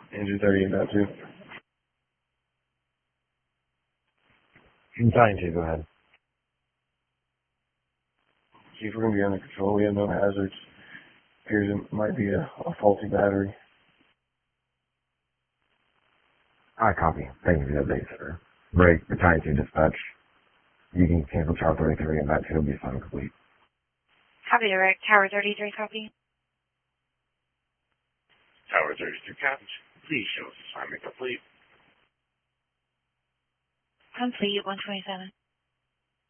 Engine 30 about 2. I'm trying to, go ahead. See if we're going to be under control. We have no hazards. Appears it might be a faulty battery. I copy. Thank you for the update, sir. Break, return to dispatch. You can cancel Tower 33 and that too will be assignment complete. Copy direct. Tower 33, copy. Tower 33 copies. Please show us assignment complete. Complete, 127.